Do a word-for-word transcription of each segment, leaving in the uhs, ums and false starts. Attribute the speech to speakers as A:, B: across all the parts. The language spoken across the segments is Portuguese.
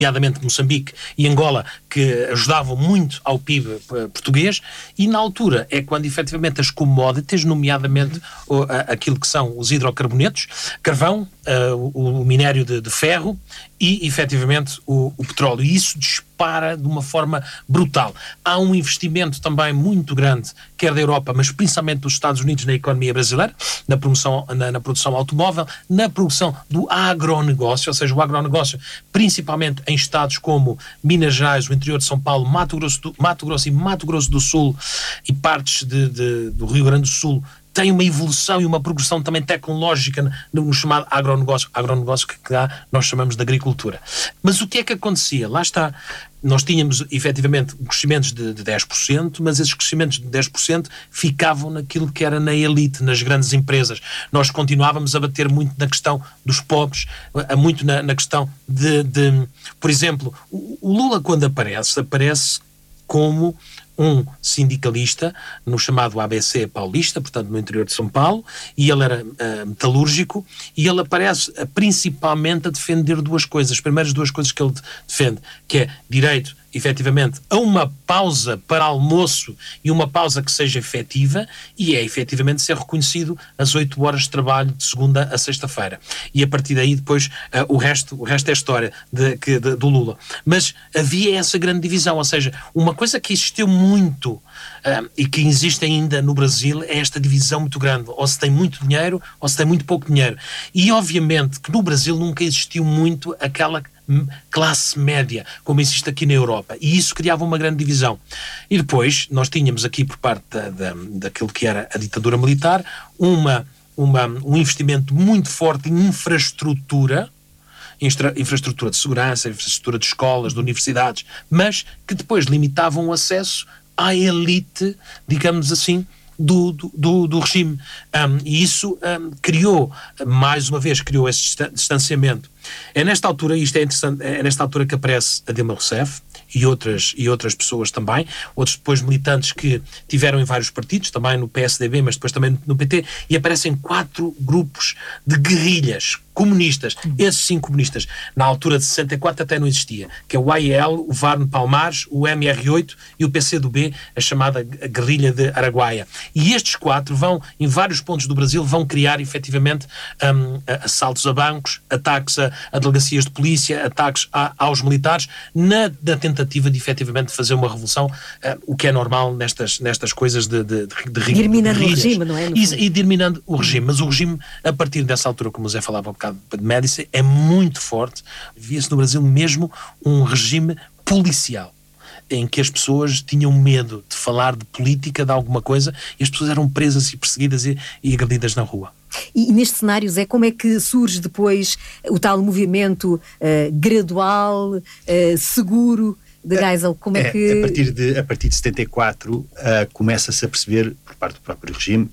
A: nomeadamente Moçambique e Angola, que ajudavam muito ao P I B português, e na altura é quando efetivamente as commodities, nomeadamente o, a, aquilo que são os hidrocarbonetos, carvão, uh, o, o minério de, de ferro e efetivamente o, o petróleo, e isso dispara de uma forma brutal. Há um investimento também muito grande, quer da Europa, mas principalmente dos Estados Unidos, na economia brasileira, na, promoção, na, na produção automóvel, na produção do agronegócio, ou seja, o agronegócio principalmente em estados como Minas Gerais, o interior de São Paulo, Mato Grosso, do, Mato Grosso e Mato Grosso do Sul e partes de, de, do Rio Grande do Sul, tem uma evolução e uma progressão também tecnológica no, no chamado agronegócio, agronegócio que cá nós chamamos de agricultura. Mas o que é que acontecia? Lá está, nós tínhamos efetivamente crescimentos de, de dez por cento, mas esses crescimentos de dez por cento ficavam naquilo que era na elite, nas grandes empresas. Nós continuávamos a bater muito na questão dos pobres, muito na, na questão de, de... Por exemplo, o, o Lula, quando aparece, aparece como um sindicalista no chamado A B C paulista, portanto no interior de São Paulo, e ele era uh, metalúrgico, e ele aparece uh, principalmente a defender duas coisas, as primeiras duas coisas que ele defende, que é direito, efetivamente, a uma pausa para almoço e uma pausa que seja efetiva, e é efetivamente ser reconhecido as oito horas de trabalho de segunda a sexta-feira. E a partir daí depois uh, o, resto, o resto é história de, que, de, do Lula. Mas havia essa grande divisão, ou seja, uma coisa que existiu muito uh, e que existe ainda no Brasil é esta divisão muito grande, ou se tem muito dinheiro ou se tem muito pouco dinheiro. E obviamente que no Brasil nunca existiu muito aquela classe média, como existe aqui na Europa, e isso criava uma grande divisão. E depois nós tínhamos aqui, por parte da, da, daquilo que era a ditadura militar, uma, uma, um investimento muito forte em infraestrutura, infra, infraestrutura de segurança, infraestrutura de escolas, de universidades, mas que depois limitavam o acesso à elite, digamos assim, Do, do, do regime. Um, e isso um, criou, mais uma vez, criou esse distanciamento. É nesta altura, isto é interessante, é nesta altura que aparece a Dilma Rousseff e outras, e outras pessoas também, outros depois militantes que tiveram em vários partidos, também no P S D B, mas depois também no P T, e aparecem quatro grupos de guerrilhas comunistas, esses sim comunistas, na altura de sessenta e quatro até não existia, que é o A I L, o Varne Palmares, o M R oito e o P C do B, a chamada guerrilha de Araguaia. E estes quatro vão, em vários pontos do Brasil, vão criar efetivamente um, assaltos a bancos, ataques a, a delegacias de polícia, ataques a, aos militares, na, na tentativa de efetivamente fazer uma revolução, uh, o que é normal nestas, nestas coisas de, de, de, de, de
B: eliminando o regime, não é?
A: E, e de eliminando o regime, mas o regime, a partir dessa altura, como o Zé falava um bocado de Médici, é muito forte. Via-se no Brasil mesmo um regime policial, em que as pessoas tinham medo de falar de política, de alguma coisa, e as pessoas eram presas e perseguidas e, e agredidas na rua.
B: E, e nestes cenários é como é que surge depois o tal movimento uh, gradual, uh, seguro de Geisel? Como é, é que...
C: A partir de, a partir de setenta e quatro uh, começa-se a perceber, por parte do próprio regime,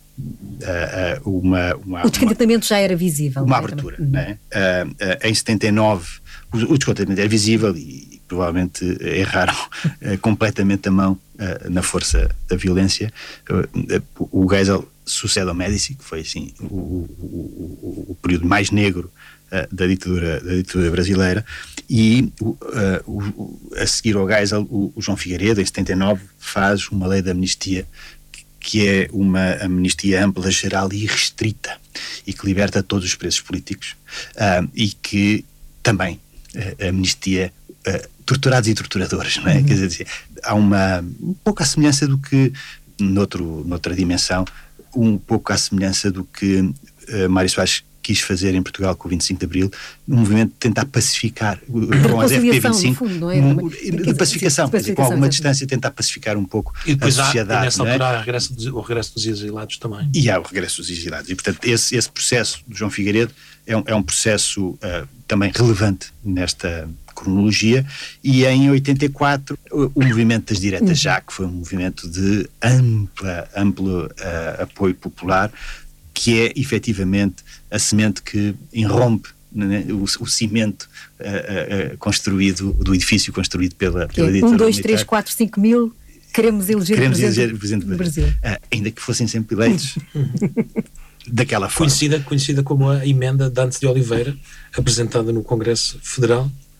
C: uh, uh, uma, uma...
B: O descontentamento já era visível.
C: Uma abertura, uhum. Não é? Uh, uh, em setenta e nove o, o descontentamento era visível e provavelmente erraram uh, completamente a mão uh, na força da violência. Uh, uh, o Geisel sucede ao Médici, que foi assim o, o, o, o período mais negro uh, da, ditadura, da ditadura brasileira, e uh, o, a seguir ao Geisel, o, o João Figueiredo, em setenta e nove, faz uma lei de amnistia, que, que é uma amnistia ampla, geral e restrita, e que liberta todos os presos políticos, uh, e que também uh, amnistia uh, torturados e torturadores, não é? Uhum. Quer dizer, há uma um pouco à semelhança do que, noutro, noutra dimensão, um pouco à semelhança do que uh, Mário Soares quis fazer em Portugal com o vinte e cinco de Abril, um movimento de tentar pacificar com as F P vinte e cinco,
B: fundo, não é?
C: um, de pacificação, quer dizer, com alguma distância tentar pacificar um pouco
A: e depois
C: a sociedade.
A: E nessa altura
C: é?
A: há regresso dos, o regresso dos exilados também.
C: E há o regresso dos exilados. E, portanto, esse, esse processo do João Figueiredo é um, é um processo uh, também relevante nesta cronologia, e em oitenta e quatro o, o movimento das diretas já, que foi um movimento de ampla, amplo uh, apoio popular, que é efetivamente a semente que irrompe, né, o, o cimento uh, uh, construído, do edifício construído pela, pela
B: é,
C: ditadura
B: um, dois,
C: militar.
B: três, quatro, cinco mil, queremos eleger
C: queremos
B: o presidente,
C: eleger o presidente
B: do Brasil.
C: Uh, ainda que fossem sempre eleitos daquela forma.
A: Conhecida, conhecida como a emenda de Dante de Oliveira, apresentada no Congresso Federal,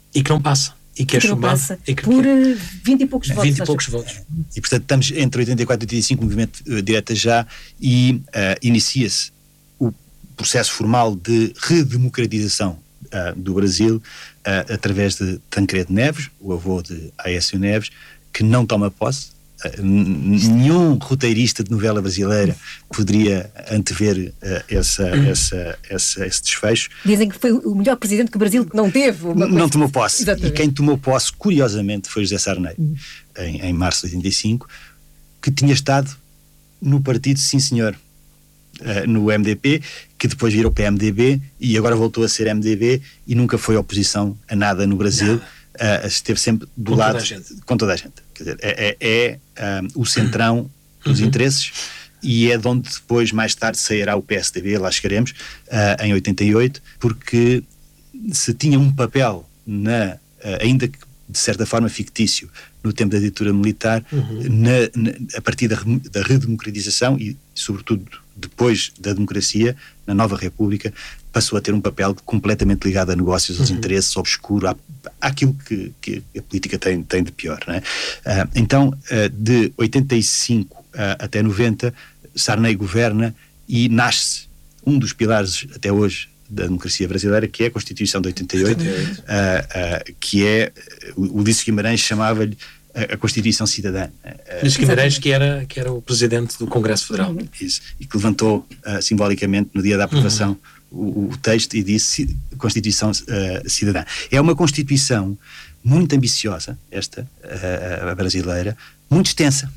A: E que não passa. E que é
B: que não
A: chumbado.
B: passa
A: E que,
B: por vinte e poucos votos.
A: vinte e poucos votos.
C: E, portanto, estamos entre oitenta e quatro e oitenta e cinco, movimento uh, Direta Já, e uh, inicia-se o processo formal de redemocratização uh, do Brasil uh, através de Tancredo Neves, o avô de Aécio Neves, que não toma posse. Uh, nenhum roteirista de novela brasileira poderia antever uh, essa, essa, essa, esse desfecho.
B: Dizem que foi o melhor presidente que o Brasil não teve. Uma
C: não
B: coisa...
C: tomou posse.
B: Exatamente.
C: E quem tomou posse, curiosamente, foi José Sarney, uhum. em, em março de oitenta e cinco, que tinha estado no partido, sim senhor, uh, no M D P, que depois virou P M D B e agora voltou a ser M D B e nunca foi oposição a nada no Brasil. Uh, esteve sempre do
A: com
C: lado
A: toda
C: com toda a gente. Quer dizer, é, é, é um, o centrão dos uhum. interesses, e é de onde depois, mais tarde, sairá o P S D B, lá chegaremos, uh, em oitenta e oito, porque se tinha um papel, na, uh, ainda que de certa forma fictício, no tempo da ditadura militar, uhum. na, na, a partir da, da redemocratização e, sobretudo, depois da democracia, na nova República, passou a ter um papel completamente ligado a negócios, aos uhum. interesses, obscuro, à, àquilo que, que a política tem, tem de pior, não é? Uh, então, uh, de oitenta e cinco uh, até noventa, Sarney governa e nasce um dos pilares, até hoje, da democracia brasileira, que é a Constituição de oitenta e oito, oitenta e oito. Uh, uh, que é, o Ulisses Guimarães chamava-lhe a Constituição Cidadã.
A: Ulisses Guimarães, que era, que era o presidente do Congresso Federal.
C: Isso, e que levantou uh, simbolicamente, no dia da aprovação, uhum. o, o texto e disse Constituição uh, Cidadã. É uma Constituição muito ambiciosa, esta, uh, brasileira, muito extensa,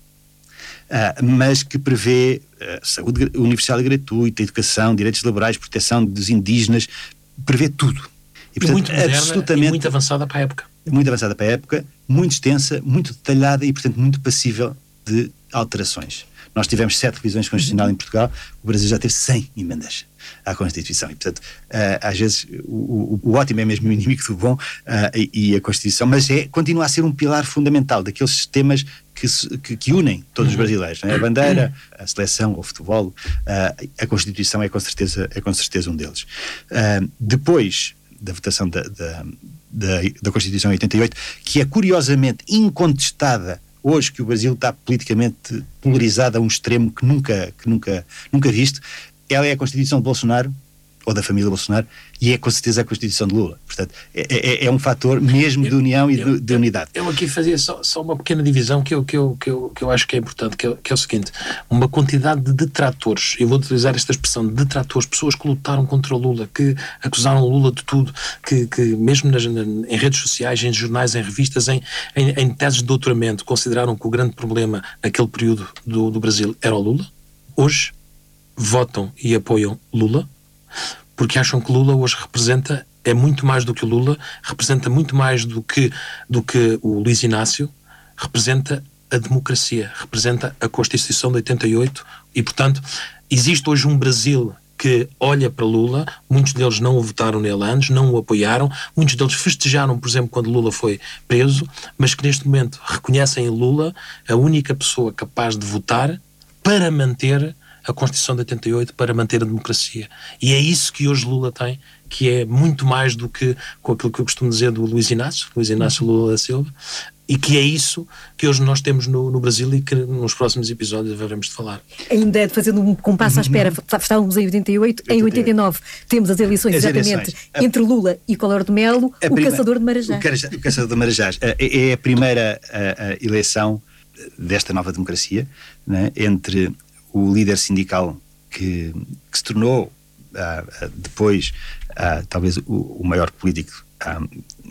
C: uh, mas que prevê uh, saúde universal e gratuita, educação, direitos laborais, proteção dos indígenas, prevê tudo.
A: E, portanto, e muito moderna, absolutamente, e muito avançada para a época.
C: Muito avançada para a época, muito extensa, muito detalhada e, portanto, muito passível de alterações. Nós tivemos sete revisões constitucionais em Portugal, o Brasil já teve cem emendas à Constituição. E, portanto, uh, às vezes o, o, o ótimo é mesmo o inimigo do bom, uh, e, e a Constituição, mas é, continua a ser um pilar fundamental daqueles sistemas que, que, que unem todos os brasileiros. Não é? A bandeira, a seleção, o futebol, uh, a Constituição é com certeza, é com certeza um deles. Uh, depois da votação da, da, da, da Constituição em oitenta e oito, que é curiosamente incontestada hoje, que o Brasil está politicamente polarizado a um extremo que nunca, que nunca, nunca visto. Ela é a Constituição de Bolsonaro, ou da família Bolsonaro, e é com certeza a Constituição de Lula. Portanto, é, é, é um fator mesmo de união e
A: eu,
C: de, de unidade.
A: Eu, eu aqui fazia só, só uma pequena divisão que eu, que, eu, que, eu, que eu acho que é importante, que é, que é o seguinte: uma quantidade de detratores, eu vou utilizar esta expressão de detratores, pessoas que lutaram contra o Lula, que acusaram o Lula de tudo, que, que mesmo nas, em redes sociais, em jornais, em revistas, em, em, em teses de doutoramento, consideraram que o grande problema naquele período do, do Brasil era o Lula. Hoje votam e apoiam Lula, porque acham que Lula hoje representa, é muito mais do que o Lula, representa muito mais do que, do que o Luiz Inácio, representa a democracia, representa a Constituição de oitenta e oito e, portanto, existe hoje um Brasil que olha para Lula, muitos deles não o votaram nele antes, não o apoiaram, muitos deles festejaram, por exemplo, quando Lula foi preso, mas que neste momento reconhecem em Lula a única pessoa capaz de votar para manter a Constituição de oitenta e oito, para manter a democracia. E é isso que hoje Lula tem, que é muito mais do que com aquilo que eu costumo dizer do Luiz Inácio, Luiz Inácio Lula da Silva, e que é isso que hoje nós temos no, no Brasil e que nos próximos episódios haveremos de falar.
B: Ainda fazendo um compasso à espera, estávamos em oitenta e oito, em oitenta e nove temos as eleições, as exatamente, eleições. entre Lula e Collor de Mello, a o prima, Caçador de Marajás.
C: O, o Caçador de Marajás é, é a primeira a, a eleição desta nova democracia, né, entre o líder sindical que, que se tornou uh, depois uh, talvez o, o maior político uh,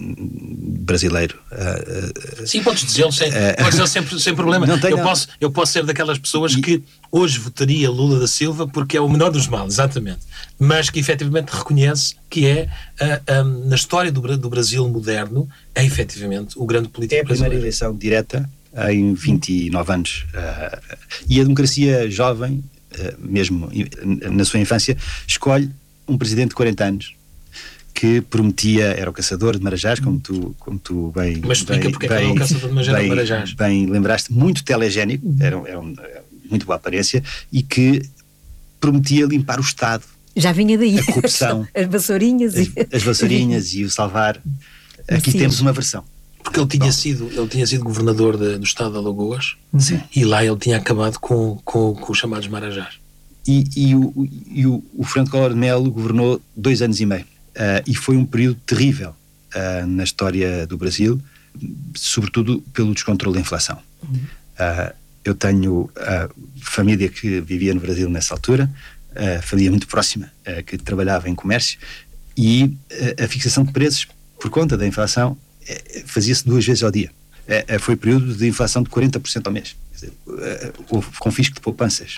C: brasileiro. Uh,
A: Sim, podes dizê-lo sem, uh, podes dizê-lo sem, sem problema. Não tem, eu, não. Posso, eu posso ser daquelas pessoas e... que hoje votaria Lula da Silva porque é o menor dos males, exatamente, mas que efetivamente reconhece que é, uh, um, na história do, do Brasil moderno, é efetivamente o grande político
C: é a primeira
A: brasileiro.
C: Eleição direta em vinte e nove anos, uh, e a democracia jovem, uh, mesmo na sua infância, escolhe um presidente de quarenta anos que prometia, era o Caçador de Marajás, como tu, como tu bem...
A: Mas explica bem, porque bem, era o Caçador de Marajás, bem, Marajás.
C: Bem lembraste, muito telegénico, era, era um, muito boa aparência, e que prometia limpar o Estado.
B: Já vinha daí.
C: A corrupção.
B: As vassourinhas.
C: As,
B: e...
C: as vassourinhas e o salvar... Aqui
B: Sim.
C: temos uma versão.
A: Porque ele tinha sido, ele tinha sido governador de, do estado de Alagoas.
C: Sim.
A: E lá ele tinha acabado com, com, com os chamados Marajás.
C: E, e, o, e o, o Fernando Collor de Mello governou dois anos e meio. Uh, e foi um período terrível uh, na história do Brasil, sobretudo pelo descontrole da inflação. Uhum. Uh, eu tenho uh, família que vivia no Brasil nessa altura, uh, família muito próxima, uh, que trabalhava em comércio, e uh, a fixação de preços por conta da inflação uh, fazia-se duas vezes ao dia. Uh, uh, foi um período de inflação de quarenta por cento ao mês. Quer dizer, uh, houve confisco de poupanças.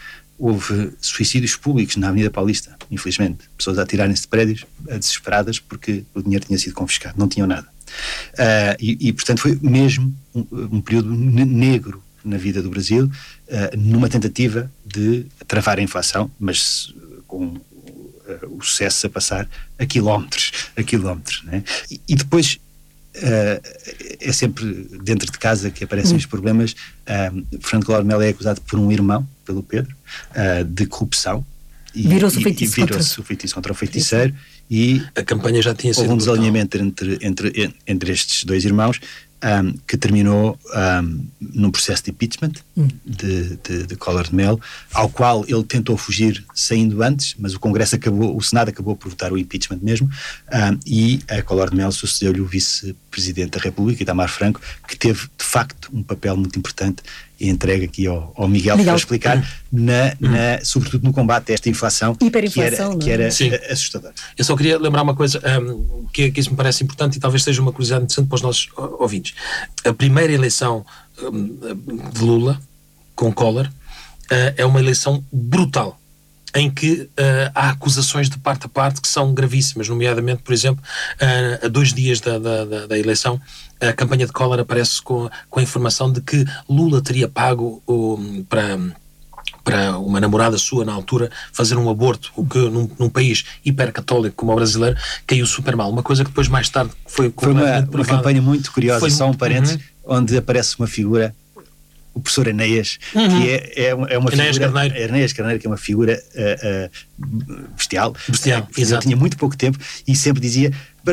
C: Houve suicídios públicos na Avenida Paulista, infelizmente. Pessoas a atirarem-se de prédios desesperadas porque o dinheiro tinha sido confiscado, não tinham nada. Uh, e, e, portanto, foi mesmo um, um período negro na vida do Brasil, uh, numa tentativa de travar a inflação, mas com uh, o sucesso a passar a quilómetros, a quilómetros, né? E, e depois uh, é sempre dentro de casa que aparecem hum. os problemas. Uh, Fernando Collor de Mello é acusado por um irmão, pelo Pedro, uh, de corrupção. E,
B: virou-se o
C: e,
B: feitiço,
C: e virou-se
B: contra...
C: o feitiço contra o feiticeiro. E
A: a campanha já tinha sido
C: houve um
A: brutal.
C: desalinhamento entre, entre, entre estes dois irmãos, um, que terminou um, num processo de impeachment hum. de, de, de Collor de Mello, ao qual ele tentou fugir saindo antes, mas o Congresso acabou, o Senado acabou por votar o impeachment mesmo, um, e a Collor de Mello sucedeu-lhe o vice-presidente da República, Itamar Franco, que teve de facto um papel muito importante, e entregue aqui ao, ao Miguel, Miguel para explicar, hum. na, na, sobretudo no combate a esta inflação,
B: hiperinflação,
C: que era,
B: que
C: era assustadora.
A: Eu só queria lembrar uma coisa um, que, que isso me parece importante e talvez seja uma curiosidade interessante para os nossos ouvintes. A primeira eleição um, de Lula com Collor uh, é uma eleição brutal, em que uh, há acusações de parte a parte que são gravíssimas, nomeadamente, por exemplo, uh, a dois dias da, da, da, da eleição, a campanha de Collor aparece com, com a informação de que Lula teria pago um, para, para uma namorada sua, na altura, fazer um aborto, o que num, num país hipercatólico como o brasileiro, caiu super mal. Uma coisa que depois, mais tarde, foi
C: Foi uma, uma campanha muito curiosa,
A: foi,
C: só um parênteses,
A: uhum.
C: onde aparece uma figura, o professor Enéas, uhum. que é, é, uma, é uma
A: Enéas
C: figura...
A: Carneiro.
C: Enéas Carneiro, que é uma figura uh, uh, bestial.
A: Bestial,
C: uh, exato. Tinha muito pouco tempo e sempre dizia...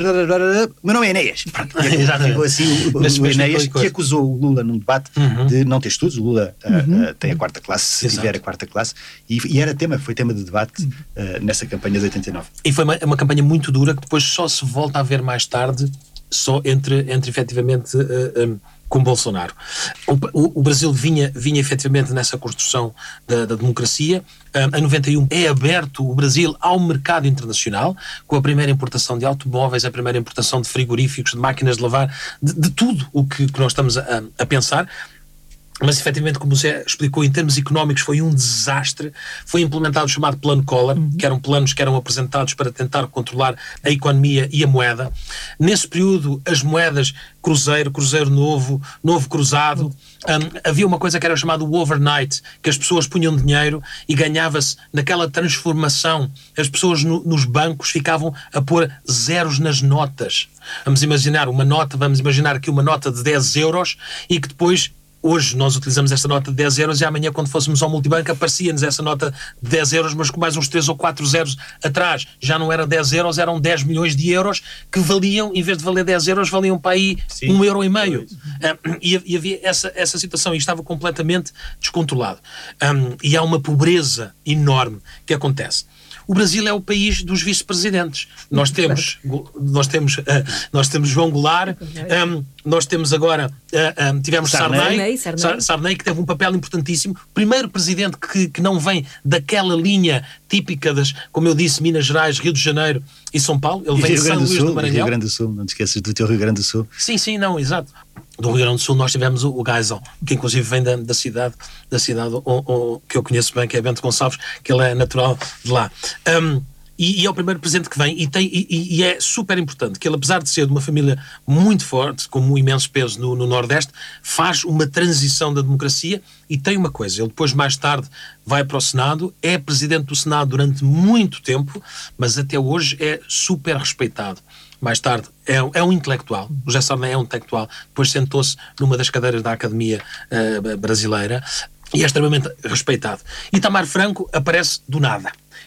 C: Meu nome é Enéas. Ficou assim o, o Enéas, que acusou o Lula num debate uhum. de não ter estudos. O Lula uhum. uh, uh, tem a quarta classe, se Exato. tiver a quarta classe. E, e era tema, foi tema de debate uh, nessa campanha de oitenta e nove.
A: E foi uma, uma campanha muito dura que depois só se volta a ver mais tarde, só entre, entre efetivamente... Uh, um, com Bolsonaro. O, o, o Brasil vinha, vinha efetivamente nessa construção da, da democracia. Um, em noventa e um é aberto o Brasil ao mercado internacional, com a primeira importação de automóveis, a primeira importação de frigoríficos, de máquinas de lavar, de, de tudo o que, que nós estamos a, a pensar. Mas, efetivamente, como você explicou, em termos económicos foi um desastre. Foi implementado o chamado Plano Collor, uhum. que eram planos que eram apresentados para tentar controlar a economia e a moeda. Nesse período, as moedas cruzeiro, cruzeiro novo, novo cruzado, um, havia uma coisa que era chamado overnight, que as pessoas punham dinheiro e ganhava-se naquela transformação. As pessoas no, nos bancos ficavam a pôr zeros nas notas. Vamos imaginar uma nota, vamos imaginar aqui uma nota de dez euros e que depois... Hoje nós utilizamos esta nota de dez euros e amanhã, quando fôssemos ao multibanco, aparecia-nos essa nota de dez euros, mas com mais uns três ou quatro zeros atrás. Já não era dez euros, eram dez milhões de euros que valiam, em vez de valer dez euros, valiam para aí Sim. um euro e meio. Um, e, e havia essa, essa situação e estava completamente descontrolado. Um, e há uma pobreza enorme que acontece. O Brasil é o país dos vice-presidentes. Nós temos, nós temos, uh, nós temos João Goulart, um, nós temos agora, uh, um, tivemos Sarney, Sarney, Sarney. Sarney, que teve um papel importantíssimo. Primeiro presidente que, que não vem daquela linha típica das, como eu disse, Minas Gerais, Rio de Janeiro e São Paulo. Ele
C: e
A: vem de São Luís do Maranhão.
C: Rio Grande do Sul, não te esqueças do teu Rio Grande do Sul.
A: Sim, sim, não, exato. Do Rio Grande do Sul nós tivemos o, o Geisel, que inclusive vem da, da cidade, da cidade o, o, que eu conheço bem, que é Bento Gonçalves, que ele é natural de lá. Um, e, e é o primeiro presidente que vem e, tem, e, e é super importante que ele, apesar de ser de uma família muito forte, com um imenso peso no, no Nordeste, faz uma transição da democracia e tem uma coisa, ele depois mais tarde vai para o Senado, é presidente do Senado durante muito tempo, mas até hoje é super respeitado. Mais tarde, é, é um intelectual. O José Sarney é um intelectual. Depois sentou-se numa das cadeiras da Academia uh, Brasileira e é extremamente respeitado. Itamar Franco aparece do nada.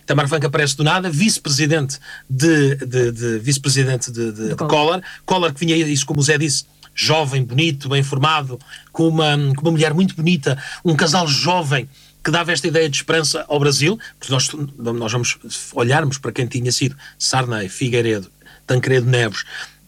A: Itamar Franco aparece do nada, vice-presidente de, de, de, vice-presidente de, de, de Collor. Collor que vinha, isso como o Zé disse, jovem, bonito, bem formado, com uma, com uma mulher muito bonita, um casal jovem que dava esta ideia de esperança ao Brasil, porque nós, nós vamos olharmos para quem tinha sido Sarney, Figueiredo, Tancredo Neves,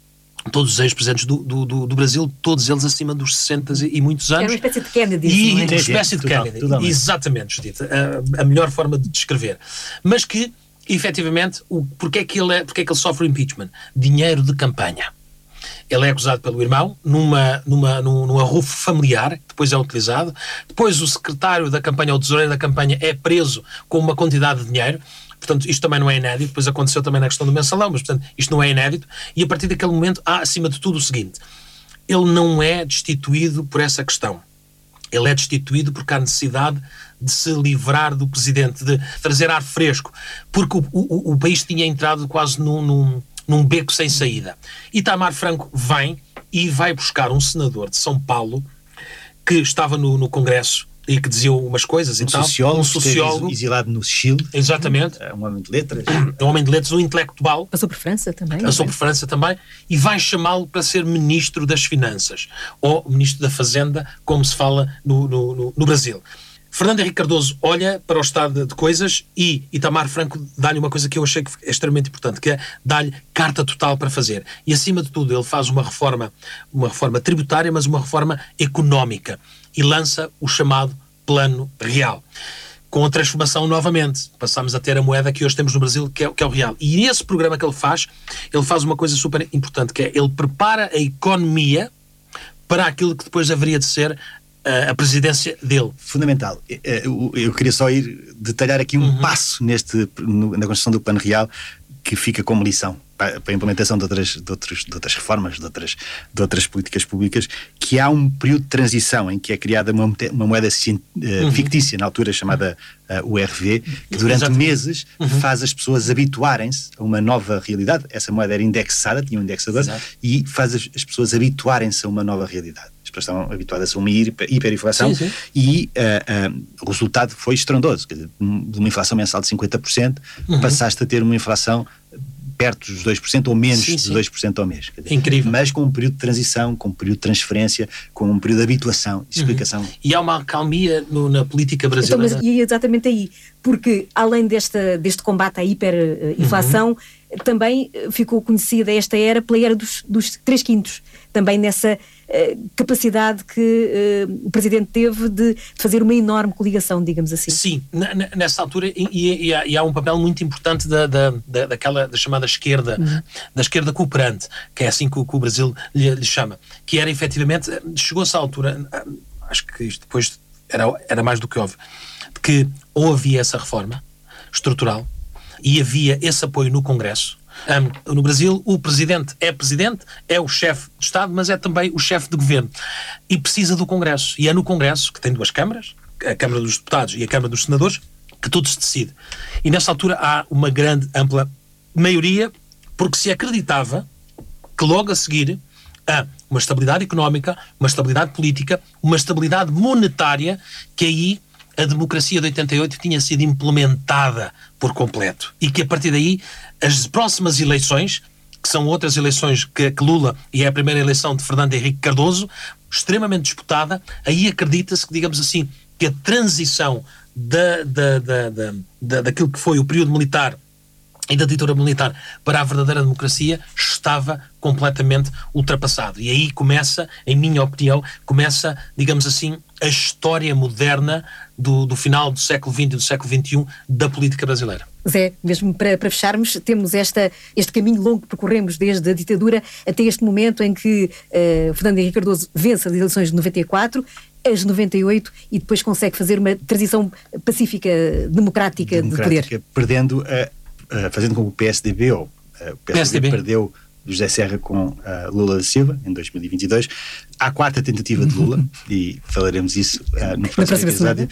A: todos os ex-presidentes do, do, do, do Brasil, todos eles acima dos sessenta e muitos anos.
B: Era uma espécie de Kennedy.
A: E
B: não é?
A: uma espécie de
C: Total,
A: Kennedy.
C: totalmente.
A: Exatamente, Judita. A, a melhor forma de descrever. Mas que, efetivamente, o, porque, é que ele é, porque é que ele sofre o impeachment? Dinheiro de campanha. Ele é acusado pelo irmão numa, numa, num, num arrufo familiar, que depois é utilizado. Depois o secretário da campanha, ou o tesoureiro da campanha, é preso com uma quantidade de dinheiro. Portanto, isto também não é inédito, depois aconteceu também na questão do mensalão, mas, portanto, isto não é inédito, e a partir daquele momento há, acima de tudo, o seguinte: ele não é destituído por essa questão. Ele é destituído porque há necessidade de se livrar do presidente, de trazer ar fresco, porque o, o, o país tinha entrado quase num, num, num beco sem saída. Itamar Franco vem e vai buscar um senador de São Paulo que estava no, no Congresso e que dizia umas coisas
C: um
A: e tal.
C: sociólogo,
A: Um sociólogo.
C: exilado no Chile.
A: Exatamente.
C: Um homem de letras.
A: Um homem de letras, um intelectual.
B: Passou por França também.
A: Passou por França também, e vai chamá-lo para ser Ministro das Finanças, ou Ministro da Fazenda, como se fala no, no, no, no Brasil. Fernando Henrique Cardoso olha para o estado de coisas e Itamar Franco dá-lhe uma coisa que eu achei que é extremamente importante, que é dar-lhe carta total para fazer. E, acima de tudo, ele faz uma reforma, uma reforma tributária, mas uma reforma económica, e lança o chamado Plano Real. Com a transformação novamente, passamos a ter a moeda que hoje temos no Brasil, que é, que é o real. E nesse programa que ele faz, ele faz uma coisa super importante, que é, ele prepara a economia para aquilo que depois haveria de ser uh, a presidência dele.
C: Fundamental. Eu, eu queria só ir detalhar aqui um uhum. passo neste, no, na construção do Plano Real, que fica como lição para, para a implementação de outras, de, outros, de outras reformas, de outras, de outras políticas públicas, que há um período de transição em que é criada uma, uma moeda uh, fictícia, na altura chamada uh, U R V, que durante Exatamente. meses uhum. faz as pessoas habituarem-se a uma nova realidade. Essa moeda era indexada, tinha um indexador, Exato. e faz as, as pessoas habituarem-se a uma nova realidade. As pessoas estavam habituadas a uma hiperinflação sim, sim. e uh, uh, o resultado foi estrondoso. Quer dizer, de uma inflação mensal de cinquenta por cento, uhum. passaste a ter uma inflação perto dos dois por cento ou menos sim, sim. de dois por cento ao mês. Quer dizer,
A: incrível.
C: Mas com um período de transição, com um período de transferência, com um período de habituação, de explicação.
A: Uhum. E há uma acalmia no, na política brasileira.
B: Então, mas, e é exatamente aí, porque além desta, deste combate à hiperinflação, uhum. também ficou conhecida esta era pela era dos, dos três quintos, também nessa uh, capacidade que uh, o Presidente teve de fazer uma enorme coligação, digamos assim.
A: Sim, na, na, nessa altura, e, e, há, e há um papel muito importante da, da, da, daquela da chamada esquerda, uhum. da esquerda cooperante, que é assim que o, que o Brasil lhe, lhe chama, que era efetivamente, chegou-se à altura, acho que isto depois era, era mais do que óbvio, de que ou havia essa reforma estrutural e havia esse apoio no Congresso. Um, no Brasil, o presidente é presidente, é o chefe de Estado, mas é também o chefe de governo. E precisa do Congresso. E é no Congresso, que tem duas câmaras, a Câmara dos Deputados e a Câmara dos Senadores, que tudo se decide. E nessa altura há uma grande, ampla maioria, porque se acreditava que logo a seguir há uma estabilidade económica, uma estabilidade política, uma estabilidade monetária, que aí a democracia de oitenta e oito tinha sido implementada por completo. E que a partir daí as próximas eleições, que são outras eleições que, que Lula, e é a primeira eleição de Fernando Henrique Cardoso, extremamente disputada, aí acredita-se que, digamos assim, que a transição da, da, da, da, da, daquilo que foi o período militar e da ditadura militar para a verdadeira democracia estava completamente ultrapassado. E aí começa, em minha opinião, começa, digamos assim, a história moderna do, do final do século vinte e do século vinte e um da política brasileira.
B: Zé, mesmo para, para fecharmos, temos esta, este caminho longo que percorremos desde a ditadura até este momento em que uh, Fernando Henrique Cardoso vence as eleições de noventa e quatro, as noventa e oito, e depois consegue fazer uma transição pacífica, democrática, democrática de poder.
C: Perdendo, uh, uh, fazendo com que o P S D B, ou uh, o P S D B, P S D B perdeu José Serra com uh, Lula da Silva em dois mil e vinte e dois. Há a quarta tentativa de Lula, e falaremos isso uh, no próximo episódio,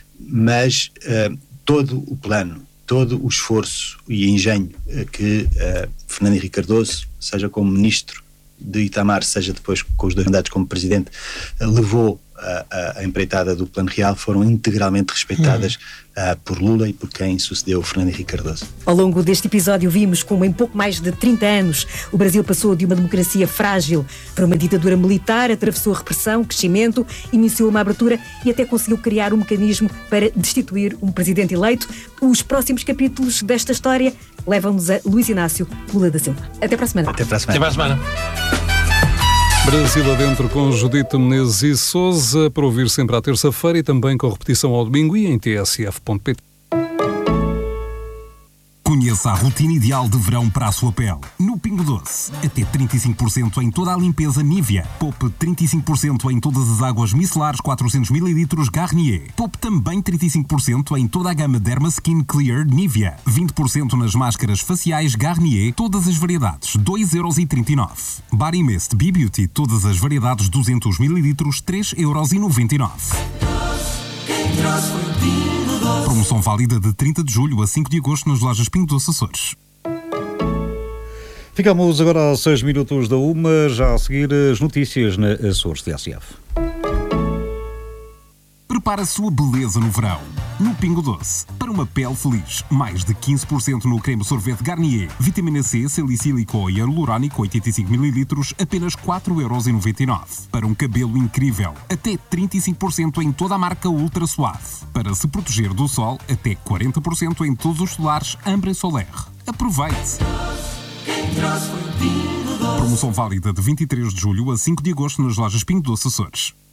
C: mas uh, todo o plano, todo o esforço e engenho uh, que uh, Fernando Henrique Cardoso, seja como ministro de Itamar, seja depois com os dois mandatos como presidente, uh, levou a, a, a empreitada do Plano Real foram integralmente respeitadas hum. uh, por Lula e por quem sucedeu Fernando Henrique Cardoso.
B: Ao longo deste episódio vimos como em pouco mais de trinta anos o Brasil passou de uma democracia frágil para uma ditadura militar, atravessou a repressão, crescimento, iniciou uma abertura e até conseguiu criar um mecanismo para destituir um presidente eleito. Os próximos capítulos desta história levam-nos a Luís Inácio Lula da Silva. Até para a semana.
C: Até para a semana.
A: Até para a semana.
D: Brasil Adentro com Judite Menezes e Sousa, para ouvir sempre à terça-feira e também com repetição ao domingo e em t s f ponto p t.
E: Conheça a rotina ideal de verão para a sua pele. No Pingo Doce, até trinta e cinco por cento em toda a limpeza Nivea. Poupe trinta e cinco por cento em todas as águas micelares quatrocentos mililitros Garnier. Poupe também trinta e cinco por cento em toda a gama Derma Skin Clear Nivea. vinte por cento nas máscaras faciais Garnier, todas as variedades, dois euros e trinta e nove centavos. Body Mist B-Beauty, todas as variedades duzentos mililitros, três euros e noventa e nove centavos. Promoção válida de trinta de julho a cinco de agosto nas lojas Pingo Doce Açores.
F: Ficamos agora a seis minutos da uma, já a seguir as notícias na Açores T S F.
E: Prepara a sua beleza no verão. No Pingo Doce, para uma pele feliz, mais de quinze por cento no creme sorvete Garnier, vitamina C, salicílico e hialurônico oitenta e cinco mililitros, apenas quatro euros e noventa e nove centavos. Para um cabelo incrível, até trinta e cinco por cento em toda a marca Ultra Suave. Para se proteger do sol, até quarenta por cento em todos os solares Ambre Solaire. Aproveite! Promoção válida de vinte e três de julho a cinco de agosto nas lojas Pingo Doce Açores.